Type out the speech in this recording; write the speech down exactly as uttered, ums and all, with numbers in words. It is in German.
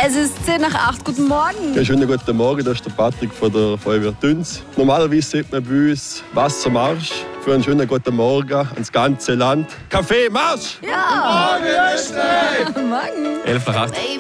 Es ist zehn nach acht. Guten Morgen. Ja, schönen guten Morgen, das ist der Patrick von der Feuerwehr Tünz. Normalerweise sieht man bei uns Wassermarsch für einen schönen guten Morgen ans ganze Land. Kaffee, Marsch! Ja! Morgen, Österreich! Morgen. elf nach acht. Baby.